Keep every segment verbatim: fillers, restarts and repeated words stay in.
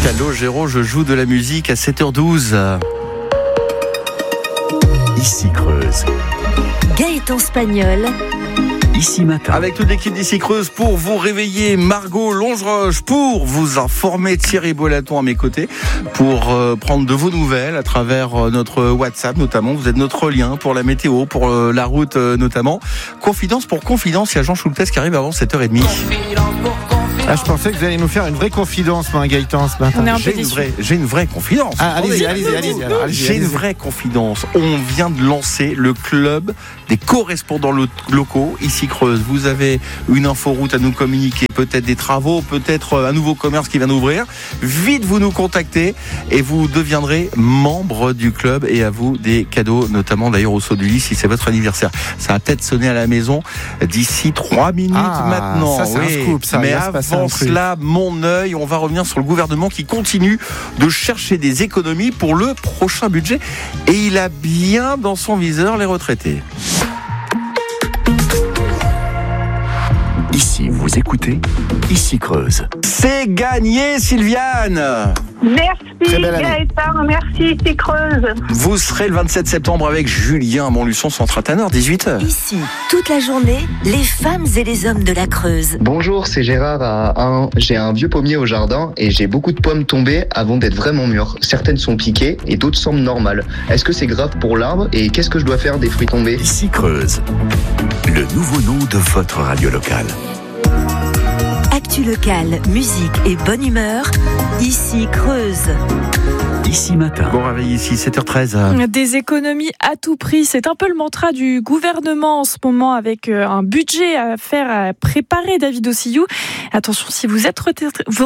Calogero, je joue de la musique à sept heures douze. Ici Creuse. Gaëtan Spagnol. Ici Matin. Avec toute l'équipe d'Ici Creuse pour vous réveiller, Margot Longeroche pour vous informer, Thierry Bolaton à mes côtés pour euh, prendre de vos nouvelles à travers euh, notre WhatsApp notamment. Vous êtes notre lien pour la météo, pour euh, la route euh, notamment. Confidence pour confidence, il y a Jean Schultes qui arrive avant sept heures trente. Ah, je pensais que vous alliez nous faire une vraie confidence, moi, Gaëtan, ce matin. On est un J'ai peu une, déçus. vraie, j'ai une vraie confidence. Ah, allez-y, allez-y, allez-y. alors, allez-y, J'ai une allez-y. vraie confidence. On vient de lancer le club des correspondants lo- locaux, ici Creuse. Vous avez une inforoute à nous communiquer, peut-être des travaux, peut-être un nouveau commerce qui vient d'ouvrir. Vite, vous nous contactez et vous deviendrez membre du club et à vous des cadeaux, notamment d'ailleurs au saut du lit si c'est votre anniversaire. Ça va peut-être sonner à la maison d'ici trois minutes Ah, maintenant. ça, c'est un scoop, ça. Il Mais va se passer un avant truc. cela, mon œil, on va revenir sur le gouvernement qui continue de chercher des économies pour le prochain budget. Et il a bien dans son viseur les retraités. Ici, vous écoutez Ici Creuse. C'est gagné, Sylviane! Merci Très belle année. Gaëtan, merci Ici Creuse. Vous serez le vingt-sept septembre avec Julien à Montluçon, Centre-Tanner, dix-huit heures. Ici, toute la journée, les femmes et les hommes de la Creuse. Bonjour, c'est Gérard à un. J'ai un vieux pommier au jardin et j'ai beaucoup de pommes tombées avant d'être vraiment mûres. Certaines sont piquées et d'autres semblent normales. Est-ce que c'est grave pour l'arbre et qu'est-ce que je dois faire des fruits tombés ? Ici Creuse. Le nouveau nom de votre radio locale. Actu locale, musique et bonne humeur. Ici Creuse. Ici Matin. Bon réveil ici, sept heures treize. Des économies à tout prix, c'est un peu le mantra du gouvernement en ce moment avec un budget à faire, à préparer, David Ossillou. Attention, si vous êtes retraité, vous...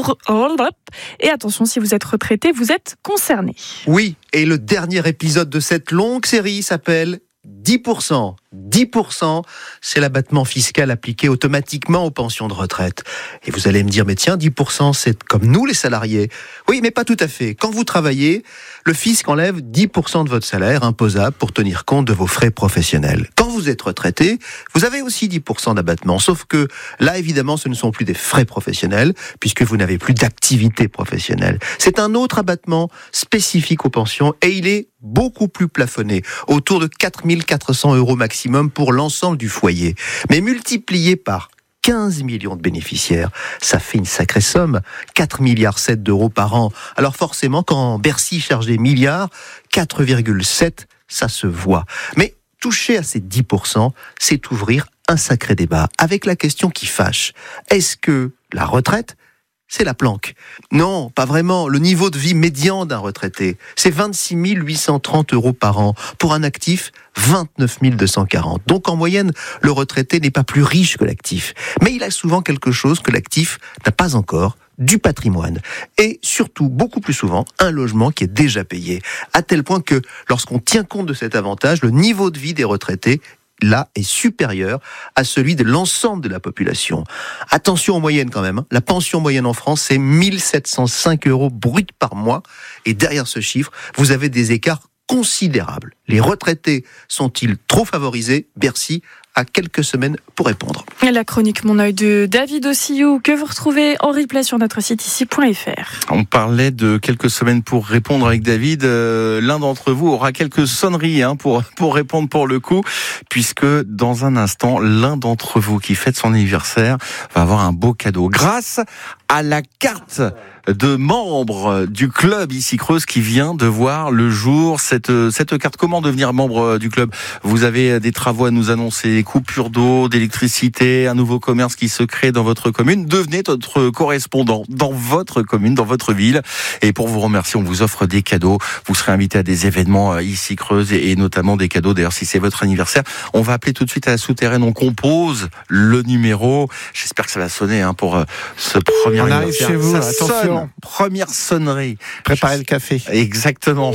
et attention, si vous êtes retraité, vous êtes concerné. Oui, et le dernier épisode de cette longue série s'appelle dix pour cent. dix pour cent, c'est l'abattement fiscal appliqué automatiquement aux pensions de retraite. Et vous allez me dire, mais tiens, dix pour cent, c'est comme nous les salariés. Oui, mais pas tout à fait. Quand vous travaillez, le fisc enlève dix pour cent de votre salaire imposable pour tenir compte de vos frais professionnels. Quand vous êtes retraité, vous avez aussi dix pour cent d'abattement. Sauf que là, évidemment, ce ne sont plus des frais professionnels, puisque vous n'avez plus d'activité professionnelle. C'est un autre abattement spécifique aux pensions, et il est beaucoup plus plafonné, autour de quatre mille quatre cents euros maximum pour l'ensemble du foyer. Mais multiplié par quinze millions de bénéficiaires, ça fait une sacrée somme, quatre milliards sept d'euros par an. Alors forcément, quand Bercy charge des milliards, quatre virgule sept, ça se voit. Mais toucher à ces dix pour cent, c'est ouvrir un sacré débat, avec la question qui fâche. Est-ce que la retraite, c'est la planque? Non, pas vraiment. Le niveau de vie médian d'un retraité, c'est vingt-six mille huit cent trente euros par an. Pour un actif, vingt-neuf mille deux cent quarante. Donc en moyenne, le retraité n'est pas plus riche que l'actif. Mais il a souvent quelque chose que l'actif n'a pas encore, du patrimoine. Et surtout, beaucoup plus souvent, un logement qui est déjà payé. À tel point que lorsqu'on tient compte de cet avantage, le niveau de vie des retraités là est supérieur à celui de l'ensemble de la population. Attention aux moyennes quand même. La pension moyenne en France, c'est mille sept cent cinq euros brut par mois. Et derrière ce chiffre, vous avez des écarts considérables. Les retraités sont-ils trop favorisés ? Bercy a quelques semaines pour répondre. La chronique Mon œil de David Ossillou, que vous retrouvez en replay sur notre site ici point f r. On parlait de quelques semaines pour répondre avec David. Euh, l'un d'entre vous aura quelques sonneries hein, pour, pour répondre pour le coup, puisque dans un instant, l'un d'entre vous qui fête son anniversaire va avoir un beau cadeau. Grâce à la carte de membre du club Ici Creuse qui vient de voir le jour. Cette, cette carte, comment devenir membre du club ? Vous avez des travaux à nous annoncer, coupure d'eau, d'électricité, un nouveau commerce qui se crée dans votre commune. Devenez notre correspondant dans votre commune, dans votre ville. Et pour vous remercier, on vous offre des cadeaux. Vous serez invité à des événements Ici Creuse et, et notamment des cadeaux. D'ailleurs, si c'est votre anniversaire, on va appeler tout de suite à la souterraine. On compose le numéro. J'espère que ça va sonner hein, pour ce premier On arrive anniversaire. chez vous, Ça attention. sonne. Première sonnerie. Préparez le café. Exactement.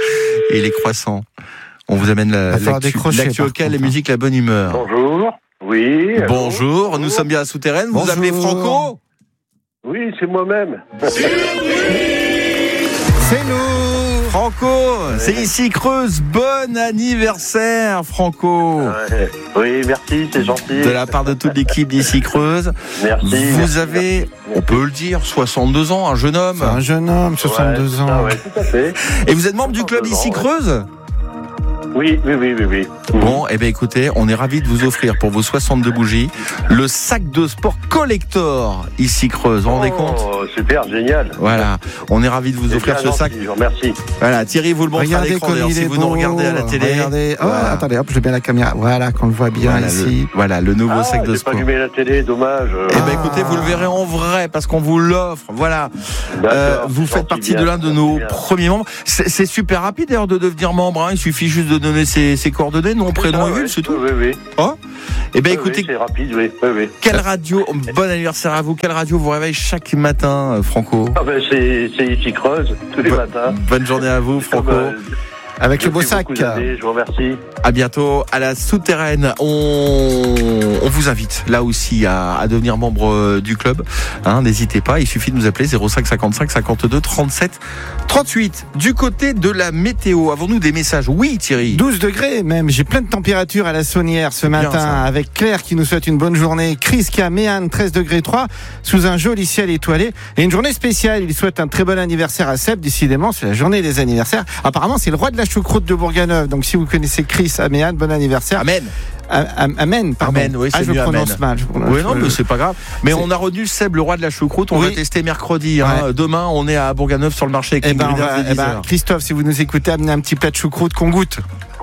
Et les croissants. On vous amène la, Va falloir l'actu, décrocher, l'actu par locale, contre, les hein. musiques, la bonne humeur. Bonjour. Oui. allô Bonjour, nous sommes bien à Souterraine. Vous Bonjour. appelez Franco ? Oui, c'est moi-même. C'est nous. Franco, c'est ici Creuse. Bon anniversaire, Franco. Ouais. Oui, merci, c'est gentil. De la part de toute l'équipe d'ici Creuse. Merci. Vous merci, avez, merci. on peut le dire, soixante-deux ans, un jeune homme. C'est un jeune homme, soixante-deux Ouais, ans. Ah ouais, tout à fait. Et vous êtes membre du club ici ouais. Creuse? Oui, oui, oui, oui, oui. Bon, eh bien écoutez, on est ravis de vous offrir pour vos soixante-deux bougies le sac de sport collector ici Creuse. Vous vous rendez compte? Oh, super, génial. Voilà, on est ravis de vous C'est offrir bien ce gentil, sac. Je vous remercie. Voilà, Thierry vous le montre à Regardez l'écran comme d'ailleurs, il si est vous beau. nous regardez à la télé. Regardez. Oh, Voilà. attendez, hop, j'ai bien la caméra. Voilà, qu'on le voit bien Voilà, ici. le, voilà, le nouveau Ah, sac de j'ai sport. pas allumé la télé, dommage. Eh ben écoutez, vous le verrez en vrai parce qu'on vous l'offre. Voilà. D'accord, Euh, vous c'est faites gentil, partie bien, de l'un de c'est nos bien. premiers membres. C'est, c'est super rapide d'ailleurs de devenir membre. Hein. Il suffit juste de donner ses, ses coordonnées, nom, prénom Ah, et ouais, ville, c'est tout. Oui, oui. Oh. Eh ben Oui, écoutez, oui, c'est rapide, oui, oui, oui. quelle radio, bon anniversaire à vous. Quelle radio vous réveille chaque matin, euh, Franco? Ah ben c'est, c'est ici Creuse, tous les Bo- matins. Bonne journée à vous, Franco. Comme, euh, Avec le beau depuis sac. beaucoup d'années, je vous remercie. À bientôt à la Souterraine. On, on vous invite là aussi à, à devenir membre euh, du club. Hein, n'hésitez pas, il suffit de nous appeler zéro cinq cinquante-cinq cinquante-deux trente-sept trente-huit. Du côté de la météo, avons-nous des messages? Oui, Thierry. douze degrés même, j'ai plein de température à la Saunière ce Bien, matin, ça. avec Claire qui nous souhaite une bonne journée, Chris qui a Méane treize degrés trois, sous un joli ciel étoilé, et une journée spéciale, il souhaite un très bon anniversaire à Seb, décidément c'est la journée des anniversaires, apparemment c'est le roi de la choucroute de Bourganeuf, donc si vous connaissez Chris à Méane, bon anniversaire. Amen. A- a- Amen, pardon. Amen, oui, c'est ah, je mieux, prononce amen. mal. Je prononce- Oui, non, mais c'est pas grave. Mais C'est- on a retenu Seb, le roi de la choucroute. On Oui. va tester mercredi. Hein. Ouais. Demain, on est à Bourganeuf sur le marché avec Eh King ben, on Breeders va- dès eh dix ben, heures. Christophe, si vous nous écoutez, amenez un petit plat de choucroute qu'on goûte.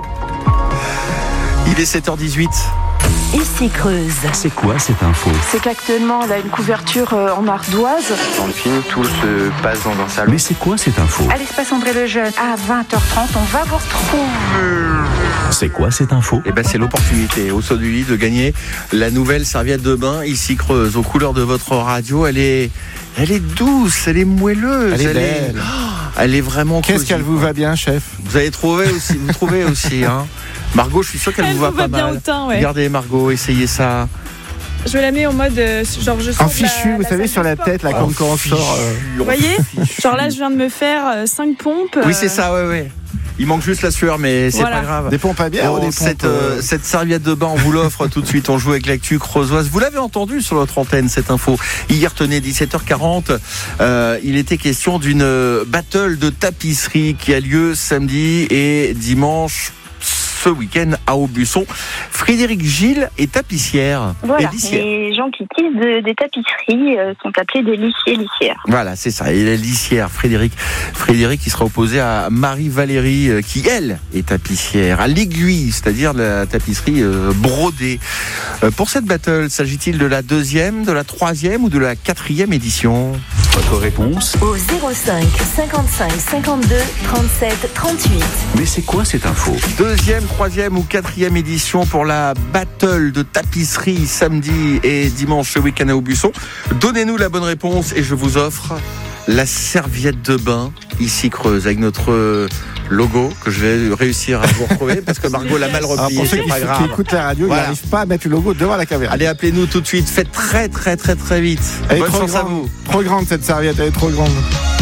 Il est sept heures dix-huit. Ici Creuse. C'est quoi cette info? C'est qu'actuellement, elle a une couverture euh, en ardoise. Dans le film, tout se passe dans un salon. Mais c'est quoi cette info? À l'espace André Lejeune, à vingt heures trente, on va vous retrouver. C'est quoi cette info? Eh ben, c'est l'opportunité au saut du lit de gagner la nouvelle serviette de bain ici Creuse aux couleurs de votre radio. Elle est, elle est douce, elle est moelleuse, Elle est belle. Oh, elle est vraiment. Qu'est-ce cosy. qu'elle vous va bien, chef? Vous avez trouvé aussi, vous trouvez aussi, hein. Margot, je suis sûr qu'elle Elle vous va vous va pas bien mal. au teint, ouais. Regardez Margot, essayez ça. Je la mets en mode euh, genre je sors En de la- fichu, vous la savez, salle sur de la sport. tête, là, Oh, quand on sort. euh, Vous voyez, genre là je viens de me faire cinq pompes. Oui, euh, c'est ça, ouais, ouais. Il manque juste la sueur, mais c'est Voilà. pas grave. Des pompes à bière Bon, ou des pompes cette, euh, euh, cette serviette de bain, on vous l'offre tout de suite. On joue avec l'actu creusoise. Vous l'avez entendu sur notre antenne, cette info. Hier, tenez, dix-sept heures quarante, euh, il était question d'une battle de tapisserie qui a lieu samedi et dimanche ce week-end à Aubusson. Frédéric Gilles est tapissière Voilà, et lissière. les gens qui tissent de- des tapisseries euh, sont appelés des lissiers lissières. Voilà, c'est ça. Et la lissière, Frédéric. Frédéric qui sera opposé à Marie-Valérie, euh, qui, elle, est tapissière. À l'aiguille, c'est-à-dire la tapisserie euh, brodée. Euh, pour cette battle, s'agit-il de la deuxième, de la troisième ou de la quatrième édition? Votre réponse? Au zéro cinq cinquante-cinq cinquante-deux trente-sept trente-huit. Mais c'est quoi cette info? Deuxième, troisième ou quatrième édition pour la battle de tapisserie samedi et dimanche ce week-end à Aubusson. Donnez-nous la bonne réponse et je vous offre la serviette de bain ici Creuse avec notre logo que je vais réussir à vous retrouver parce que Margot l'a mal alors, replié, pour ceux c'est qui, pas qui grave. écoutent la radio, Voilà. ils n'arrivent pas à mettre le logo devant la caméra. Allez, appelez-nous tout de suite, faites très très très très vite. Elle est Bonne trop chance à grande. vous. Trop grande cette serviette, elle est trop grande.